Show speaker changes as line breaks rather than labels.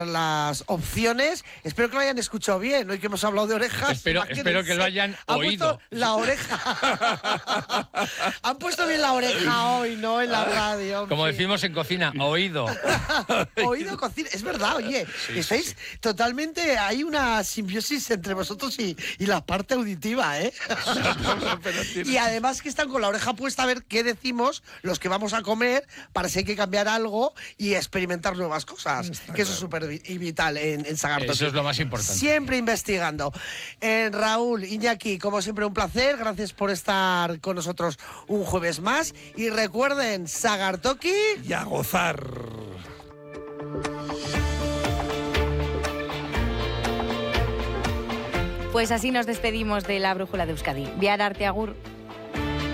las opciones. Espero que lo hayan escuchado bien. Hoy que hemos hablado de orejas.
Espero que lo hayan oído.
La oreja. Han puesto bien la oreja hoy, ¿no? En la radio.
Como decimos en cocina, oído.
Oído, cocina. Es verdad, oye. Estáis totalmente... Hay una simbiosis entre vosotros y la parte auditiva, ¿eh? Y además que están con la oreja puesta a ver qué decimos los que vamos a comer para si hay que cambiar algo y experimentar nuevas cosas. Que eso es súper y vital en Sagardoki.
Eso es lo más importante.
Siempre investigando. Raúl, Iñaki, como siempre un placer. Gracias por estar con nosotros un jueves más. Y recuerden, Sagardoki
y a gozar.
Pues así nos despedimos de la Brújula de Euskadi. Bihar arte, agur.